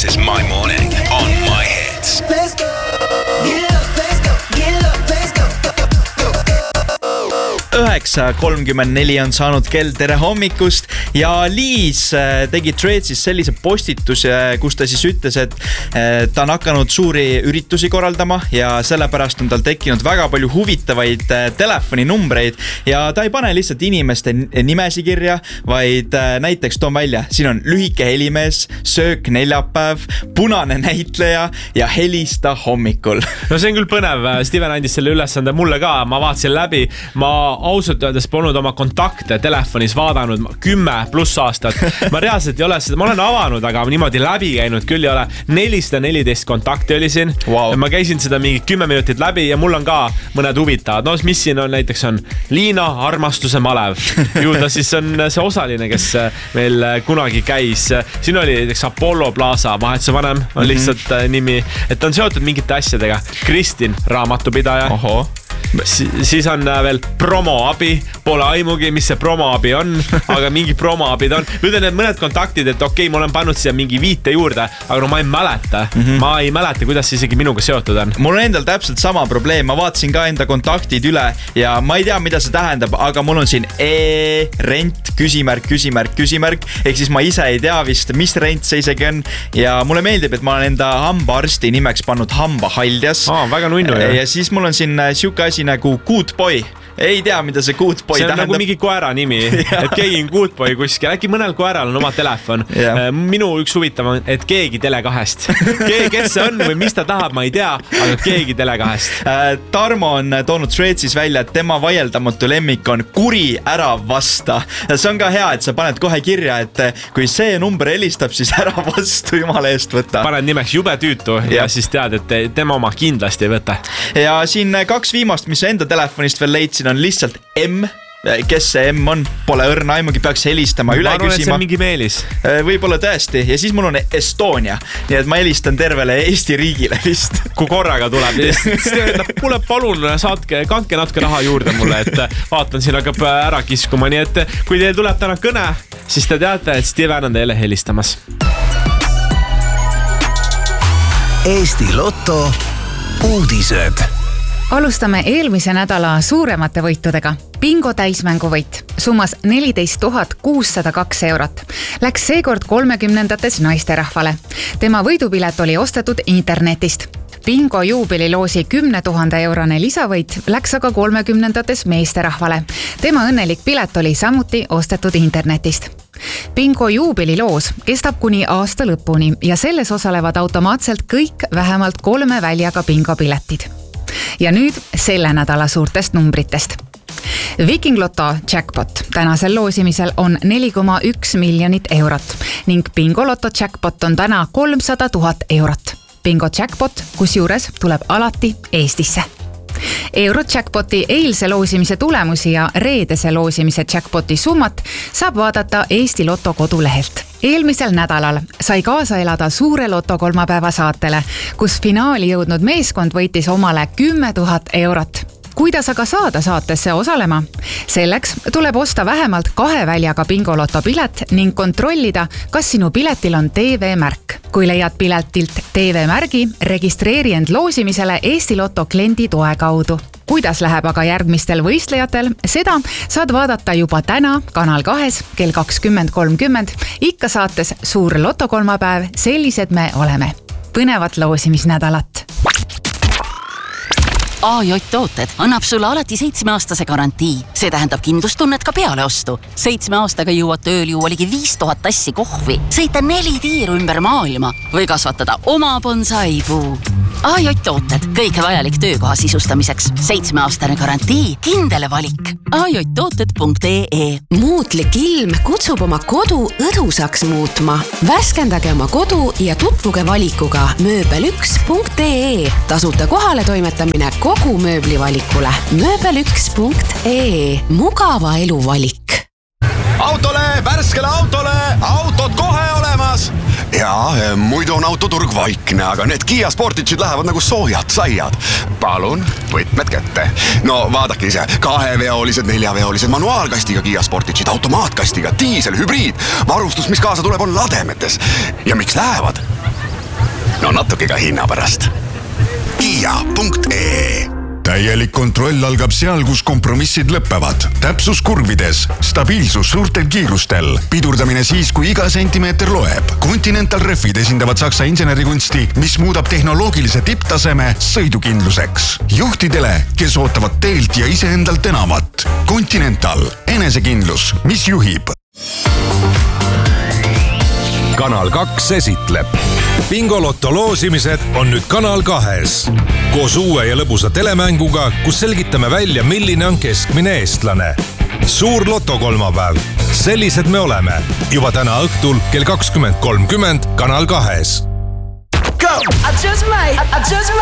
This is my morning on my hits. Let's go. Get up, let's go. Get up, let's go. 9:34 on saanud kell, tere hommikust ja Liis tegi Threadsis sellise postituse, kus ta siis ütles, et ta on hakanud suuri üritusi korraldama ja sellepärast on tal tekkinud väga palju huvitavaid telefoninumbreid ja ta ei pane lihtsalt inimeste nimesi kirja, vaid näiteks toon välja, siin on lühike helimees, söök neljapäev, punane näitleja ja helista hommikul. No see on küll põnev, Steven andis selle ülesande mulle ka, ma vaatasin läbi, ma ausalt öeldes polnud oma kontakte telefonis vaadanud 10+ aastat. Ma reaalselt ei ole seda, ma olen avanud, aga niimoodi läbi käinud küll ei ole. 414 kontakti oli siin. Wow. Ma käisin seda mingi 10 minutit läbi ja mul on ka mõned huvitavad. No mis siin on, näiteks on Liina Armastuse Malev. Ju ta siis on see osaline, kes meil kunagi käis. Siin oli näiteks Apollo Plaza, vahetuse vanem on lihtsalt nimi, et on seotud mingite asjadega. Kristin, raamatupidaja. Oho. Siis on veel promoabi, pole aimugi, mis see promoabi on, aga mingi promoabid on. Nüüd on need mõned kontaktid, et okei, ma olen pannud siia mingi viite juurde, aga no ma ei mäleta. Ma ei mäleta, kuidas see isegi minuga seotud on. Mul on endal täpselt sama probleem, ma vaatasin ka enda kontaktid üle ja ma ei tea, mida see tähendab, aga mul on siin rent, küsimärk, ehk siis ma ise ei tea vist, mis rent see isegi on ja mulle meeldib, et ma olen enda hambaarsti nimeks pannud Hambahaljas. Väga nunnu. Ja siis mul on siin siuke asi nagu Good Boy. Ei tea, mida see Good Boy tähendab. See on tähendab. nagu mingi koera nimi, et keegi on Good Boy kuskil. Äkki mõnel koeral on oma telefon. Minu üks huvitav on, et keegi Tele2-st. Kes see on või mis ta tahab, ma ei tea, aga keegi Tele2-st. Tarmo on toonud Threadsis välja, et tema vaieldamatu lemmik on kuri ära vasta. See on ka hea, et sa paned kohe kirja, et kui see number helistab, siis ära vastu, jumala eest võtta. Paned nimeks jube tüütu ja siis tead, et tema oma kindlasti ei võta. Ja siin 2 viimast, mis enda telefonist veel leidsin, on lihtsalt M. Kes see M on? Pole õrna aimugi, peaks helistama üle küsima. Ma arvan, et see on mingi Meelis. Võib-olla tõesti. Ja siis mul on Estonia. Nii et ma helistan tervele Eesti riigile vist. Kui korraga tuleb. Kuule, palun kandke natuke raha juurde mulle, et vaatan, siin hakkab ära kiskuma. Nii et kui teil tuleb täna kõne, siis te teate, et Steven on teile helistamas. Eesti Lotto uudised. Alustame eelmise nädala suuremate võitudega. Bingo täismänguvõit summas 14 602 eurot. Läks seekord 30-ndates naisterahvale. Tema võidupilet oli ostetud internetist. Bingo juubeliloosi 10 000 eurone lisavõit läks aga 30-ndates meesterahvale. Tema õnnelik pilet oli samuti ostetud internetist. Bingo juubeliloos kestab kuni aasta lõpuni ja selles osalevad automaatselt kõik vähemalt 3 väljaga bingo piletid. Ja nüüd selle nädala suurtest numbritest. Viking Lotto jackpot tänasel loosimisel on 4,1 miljonit eurot ning Bingo Lotto jackpot on täna 300 000 eurot. Bingo jackpot, kus juures tuleb alati Eestisse. Eurojackpoti eilse loosimise tulemusi ja reedese loosimise jackpoti summat saab vaadata Eesti Lotto kodulehelt. Eelmisel nädalal sai kaasa elada suure Lotto kolmapäeva saatele, kus finaali jõudnud meeskond võitis omale 10 000 eurot. Kuidas aga saada saatesse osalema? Selleks tuleb osta vähemalt 2 väljaga Bingo Lotto pilet ning kontrollida, kas sinu piletil on TV-märk. Kui leiad piletilt TV-märgi, registreeri end loosimisele Eesti Lotto kliendi toe kaudu. Kuidas läheb aga järgmistel võistlejatel, seda saad vaadata juba täna Kanal 2 kell 20.30, ikka saates Suur Lotto kolmapäev, sellised me oleme. Põnevat loosimisnädalat. AJ Tooted annab sulle alati 7-aastase garantii. See tähendab kindlustunnet ka peale ostu. 7 aastaga jõuad tööl juua ligi 5000 tassi kohvi, sõita 4 tiiru ümber maailma või kasvatada oma bonsaipuu. AJ Tooted, kõike vajalik töökoha sisustamiseks. 7-aastane garantii, kindele valik. ajtooted.ee. Muutlik ilm kutsub oma kodu õdusaks muutma. Värskendage oma kodu ja tutvuge valikuga mööbel1.ee. Tasuta kohale toimetamine kogu mööblivalikule. mööbel1.ee. Mugava elu valik. Autole, värskele autole, autod kohe olemas. Ja, muidu on autoturg vaikne, aga need Kia Sportage'id lähevad nagu soojad saiad. Palun, võtmed kätte. No vaadake ise, 2-veolised, 4-veolised, manuaalkastiga Kia Sportage'id, automaatkastiga, diisel, hübriid. Varustus, mis kaasa tuleb, on lademetes. Ja miks lähevad? no natuke ka hinna pärast. Kia.ee täielik kontroll algab seal, kus kompromissid lõppevad. Täpsus kurvides, stabiilsus suurtel kiirustel, pidurdamine siis, kui iga sentimeeter loeb. Continental Refid esindavad Saksa insenerikunsti, mis muudab tehnoloogilise tipptaseme sõidukindluseks. Juhtidele, kes ootavad teelt ja iseendalt enamat. Continental, enesekindlus, mis juhib. Kanal 2 esitleb. Bingolotto loosimised on nüüd Kanal 2-s. Koos uue ja lõbusa telemänguga, kus selgitame välja, milline on keskmine eestlane. Suur loto kolmapäev. Sellised me oleme. Juba täna õhtul kell 20.30 Kanal 2-s. Go! I just might